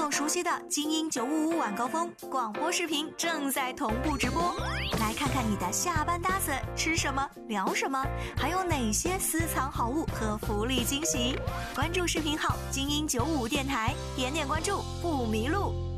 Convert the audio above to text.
友熟悉的精英955晚高峰广播视频正在同步直播，来看看你的下班搭子吃什么聊什么，还有哪些私藏好物和福利惊喜。关注视频号精英955电台，点点关注不迷路。